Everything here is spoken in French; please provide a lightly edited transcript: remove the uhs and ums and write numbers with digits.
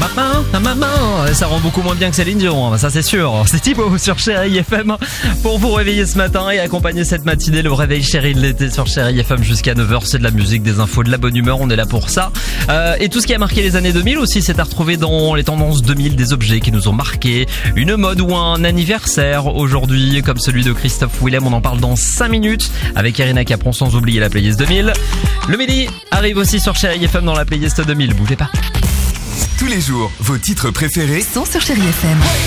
ta maman. Ça rend beaucoup moins bien que Céline Dion, ça c'est sûr. C'est Thibaut sur Chérie FM pour vous réveiller ce matin et accompagner cette matinée. Le réveil chéri de l'été sur Chérie FM jusqu'à 9h. C'est de la musique, des infos, de la bonne humeur. On est là pour ça. Et tout ce qui a marqué les années 2000 aussi, c'est à retrouver dans les tendances 2000, des objets qui nous ont marqué, une mode ou un anniversaire aujourd'hui, comme celui de Christophe Willem. On en parle dans 5 minutes avec Irina Capron, sans oublier la playlist 2000. Le midi arrive aussi sur Chérie FM dans la playlist 2000. Bougez pas. Tous les jours, vos titres préférés sont sur Chérie FM.